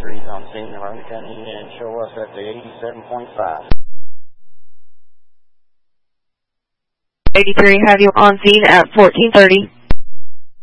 83 is on scene in Vernon County and show us at the 87.5. 83, have you on scene at 1430.